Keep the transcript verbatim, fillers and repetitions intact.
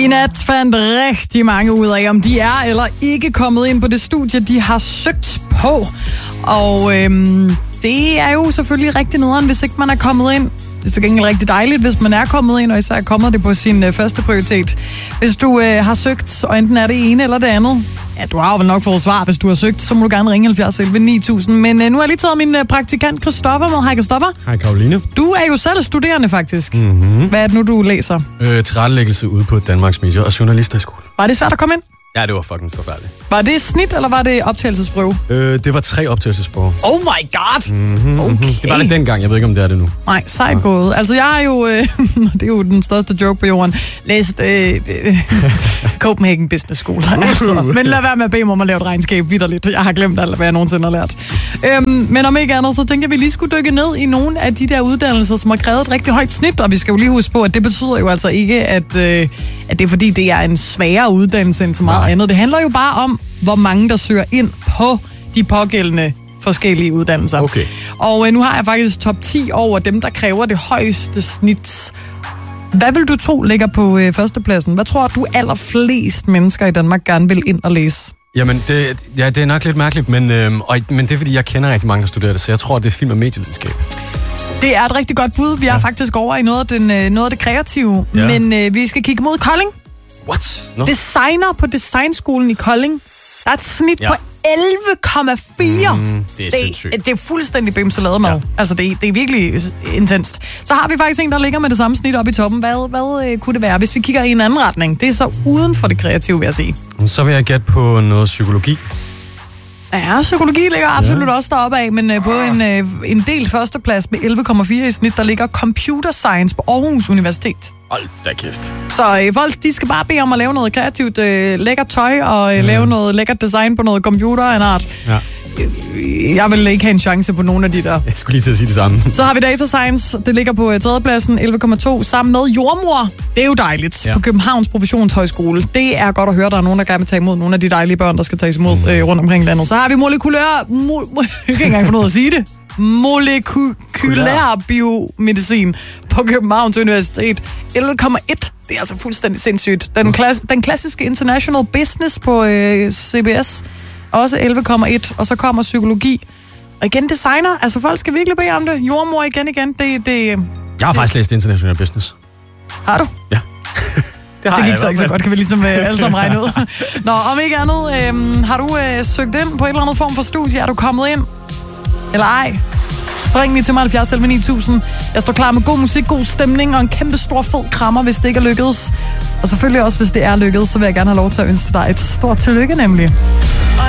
I nat fandt rigtig mange ud af, om de er eller ikke kommet ind på det studie, de har søgt på. Og øhm, det er jo selvfølgelig rigtig nederen, hvis ikke man er kommet ind. Det er så gengæld rigtig dejligt, hvis man er kommet ind, og især er kommet det på sin øh, første prioritet. Hvis du øh, har søgt, og enten er det ene eller det andet, ja, du har jo vel nok fået svar, hvis du har søgt, så må du gerne ringe halvfjerds elleve ni tusind. Men øh, nu har jeg lige taget min øh, praktikant Christoffer med. Hej Christoffer. Hej Karoline. Du er jo selv studerende faktisk. Mm-hmm. Hvad er det nu, du læser? Øh, tilrettelæggelse ude på Danmarks Medie- og Journalisterskole. Var det svært at komme ind? Ja, det var fucking forfærdeligt. Var det snit, eller var det optagelsesprøve? Øh, det var tre optagelsesprøver. Oh my god! Mm-hmm, Okay. mm-hmm. Det var det dengang, jeg ved ikke, om det er det nu. Nej, sejt gået. Altså, jeg har jo, øh, det er jo den største joke på jorden, læst øh, øh, Copenhagen Business School. Altså, men lad være med at bede mig om at lave et regnskab vitterligt. Jeg har glemt alt, hvad jeg nogensinde har lært. Øhm, men om ikke andet, så tænker jeg, at vi lige skulle dykke ned i nogle af de der uddannelser, som har krævet et rigtig højt snit. Og vi skal jo lige huske på, at det betyder jo altså ikke, at, øh, at det er fordi, det er en sværere uddannelse end så meget Nej. andet. Det handler jo bare om, hvor mange der søger ind på de pågældende forskellige uddannelser. Okay. Og øh, nu har jeg faktisk top ti over dem, der kræver det højeste snit. Hvad vil du tro ligger på øh, førstepladsen? Hvad tror du allerflest mennesker i Danmark gerne vil ind og læse? Jamen, det, ja, det er nok lidt mærkeligt, men, øhm, og, men det er, fordi jeg kender rigtig mange, der studerer det, så jeg tror, det er film- og medievidenskab. Det er et rigtig godt bud. Vi er ja. faktisk over i noget af, den, øh, noget af det kreative, ja. men øh, vi skal kigge mod Kolding. What? No. Designer på Designskolen i Kolding. Der er et snit ja. på elleve komma fire. Mm, det er sindssygt. Det, det er fuldstændig bimselade mad. Ja. Altså, det, det er virkelig intenst. Så har vi faktisk en, der ligger med det samme snit oppe i toppen. Hvad, hvad øh, kunne det være, hvis vi kigger i en anden retning? Det er så uden for det kreative, vil jeg sige. Så vil jeg gætte på noget psykologi. Ja, psykologi ligger absolut ja. også deroppe af, men øh, på en, øh, en del førsteplads med elleve komma fire i snit, der ligger computer science på Aarhus Universitet. Hold da kæft. Så øh, folk, de skal bare bede om at lave noget kreativt, øh, lækkert tøj og øh, ja. lave noget lækkert design på noget computer af en art. Ja. Jeg vil ikke have en chance på nogen af de der. Jeg skulle lige til at sige det samme. Så har vi data science, det ligger på tredjepladsen, elleve komma to, sammen med jordmor. Det er jo dejligt, ja. på Københavns Professionshøjskole. Det er godt at høre, der er nogen, der gerne vil tage imod nogle af de dejlige børn, der skal tages imod øh, rundt omkring landet. Så har vi molekylær... Mo- jeg kan ikke engang få noget at sige det. Molekylær biomedicin på Københavns Universitet. elleve komma et. Det er altså fuldstændig sindssygt. Den, klass- den klassiske International Business på øh, C B S. Også elleve komma et, og så kommer psykologi. Og igen designer, altså folk skal virkelig bede om det. Jordmor igen, igen, det... det jeg har det, faktisk læst international business. Har du? Ja. det, det gik jeg, så ikke så godt, kan vi ligesom øh, alle sammen regne ud. Nå, om ikke andet, øh, har du øh, søgt ind på en eller anden form for studie? Er du kommet ind? Eller ej? Så ring lige til mig halvfjerds elleve ni tusind. Jeg står klar med god musik, god stemning og en kæmpe stor fed krammer, hvis det ikke er lykkedes. Og selvfølgelig også, hvis det er lykkedes, så vil jeg gerne have lov til at ønske dig et stort tillykke nemlig.